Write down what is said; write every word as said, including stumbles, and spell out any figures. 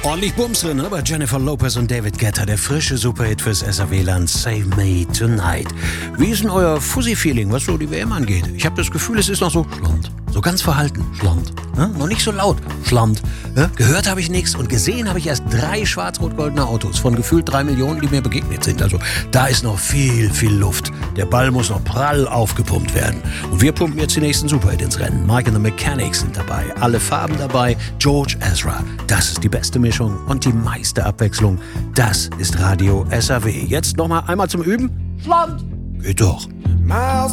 Ordentlich Bums drin, ne? Bei Jennifer Lopez und David Guetta, der frische Superhit fürs S R W-Land, Save Me Tonight. Wie ist denn euer Fussi-Feeling, was so die W M angeht? Ich habe das Gefühl, es ist noch so schland, so ganz verhalten, schland, ne? Noch nicht so laut, schland. Ne? Gehört habe ich nichts und gesehen habe ich erst drei schwarz-rot-goldene Autos von gefühlt drei Millionen, die mir begegnet sind. Also da ist noch viel, viel Luft. Der Ball muss noch prall aufgepumpt werden. Und wir pumpen jetzt die nächsten Superhit ins Rennen. Mike and the Mechanics sind dabei, alle Farben dabei, George Ezra. Das ist die beste Mischung und die meiste Abwechslung. Das ist Radio S R W. Jetzt nochmal einmal zum Üben. Schland. Geht doch.